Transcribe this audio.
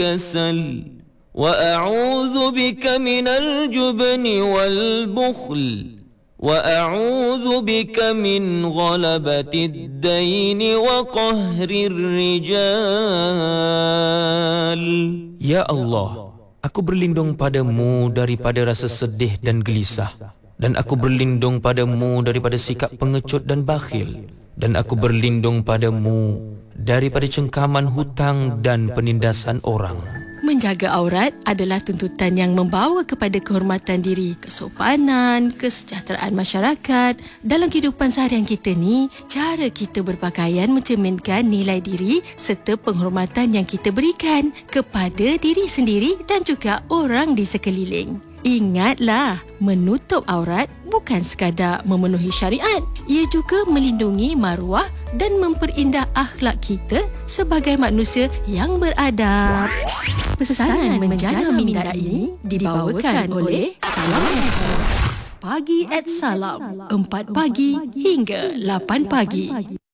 الكسل وأعوذ بك من الجبن والبخل وأعوذ بك من غلبة الدين وقهر الرجال. Ya Allah, aku berlindung padamu daripada rasa sedih dan gelisah, dan aku berlindung padamu daripada sikap pengecut dan bakhil, dan aku berlindung padamu daripada cengkaman hutang dan penindasan orang. Menjaga aurat adalah tuntutan yang membawa kepada kehormatan diri, kesopanan, kesejahteraan masyarakat. Dalam kehidupan seharian kita ni, cara kita berpakaian mencerminkan nilai diri serta penghormatan yang kita berikan kepada diri sendiri dan juga orang di sekeliling. Ingatlah, menutup aurat bukan sekadar memenuhi syariat. Ia juga melindungi maruah dan memperindah akhlak kita sebagai manusia yang beradab. Pesanan menjana minda ini dibawakan oleh Salam. Pagi at Salam, 4 pagi hingga 8 pagi.